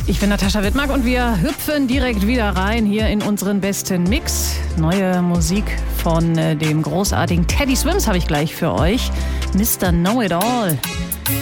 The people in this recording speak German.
Ich bin Natascha Wittmark und wir hüpfen direkt wieder rein hier in unseren besten Mix. Neue Musik von dem großartigen Teddy Swims habe ich gleich für euch. Mr. Know It All.